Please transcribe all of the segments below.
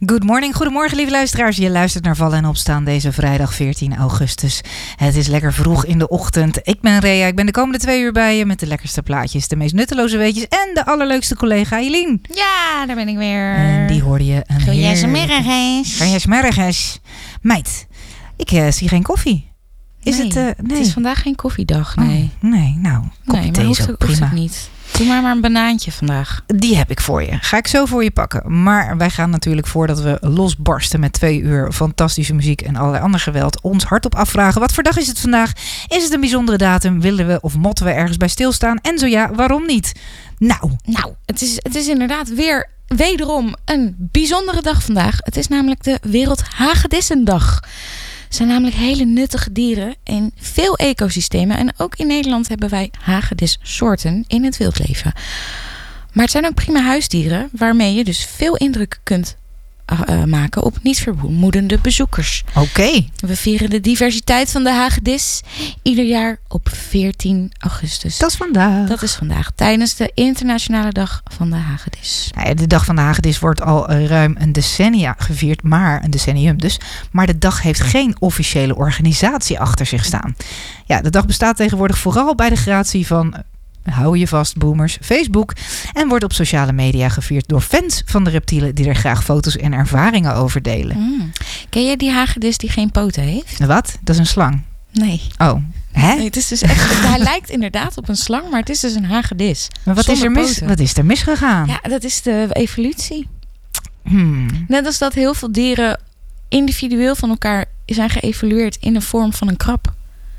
Good morning, goedemorgen lieve luisteraars. Je luistert naar Vallen en Opstaan deze vrijdag 14 augustus. Het is lekker vroeg in de ochtend. Ik ben Rea, ik ben de komende 2 uur bij je met de lekkerste plaatjes, de meest nutteloze weetjes en de allerleukste collega Eileen. Ja, daar ben ik weer. En die hoorde je een Goeiemorgen. Meid, ik zie geen koffie. Is nee, het? Nee. Het is vandaag geen koffiedag, nee. Oh, nee, nou, kopje thee is ook prima. Hoeft niet. Doe maar een banaantje vandaag. Die heb ik voor je. Ga ik zo voor je pakken. Maar wij gaan natuurlijk voordat we losbarsten met 2 uur fantastische muziek en allerlei ander geweld ons hardop afvragen. Wat voor dag is het vandaag? Is het een bijzondere datum? Willen we of motten we ergens bij stilstaan? En zo ja, waarom niet? Nou, het is inderdaad wederom een bijzondere dag vandaag. Het is namelijk de Wereldhagedissendag. Het zijn namelijk hele nuttige dieren in veel ecosystemen. En ook in Nederland hebben wij hagedissoorten in het wildleven. Maar het zijn ook prima huisdieren waarmee je dus veel indruk kunt maken op niet vermoedende bezoekers. Oké. We vieren de diversiteit van de hagedis ieder jaar op 14 augustus. Dat is vandaag. Dat is vandaag, tijdens de Internationale Dag van de Hagedis. Nou ja, de Dag van de Hagedis wordt al ruim een decennia gevierd, een decennium dus. Maar de dag heeft geen officiële organisatie achter zich staan. Ja, de dag bestaat tegenwoordig vooral bij de gratie van, hou je vast boomers, Facebook. En wordt op sociale media gevierd door fans van de reptielen die er graag foto's en ervaringen over delen. Ken jij die hagedis die geen poten heeft? Wat? Dat is een slang. Nee. Oh, hè? Nee, het is dus echt, hij lijkt inderdaad op een slang, maar het is dus een hagedis. Maar wat is er misgegaan? Ja, dat is de evolutie. Net als dat heel veel dieren individueel van elkaar zijn geëvolueerd in de vorm van een krab.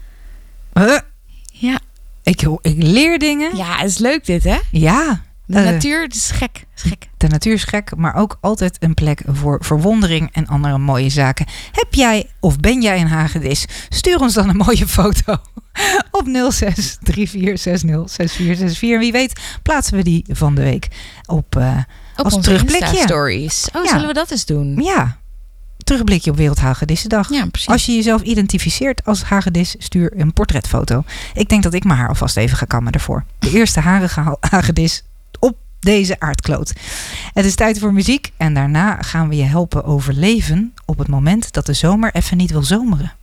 Ja. Ik leer dingen. Ja, het is leuk dit, hè? Ja. De natuur is gek. De natuur is gek, maar ook altijd een plek voor verwondering en andere mooie zaken. Heb jij of ben jij een hagedis? Stuur ons dan een mooie foto op 0634606464. En wie weet plaatsen we die van de week op als onze terugblikje. Insta-stories. Oh, zullen we dat eens doen? Ja. Terugblikje op Wereldhagedissendag. Ja, precies. Als je jezelf identificeert als hagedis, stuur een portretfoto. Ik denk dat ik mijn haar alvast even ga kammen ervoor. De eerste harige hagedis op deze aardkloot. Het is tijd voor muziek en daarna gaan we je helpen overleven op het moment dat de zomer even niet wil zomeren.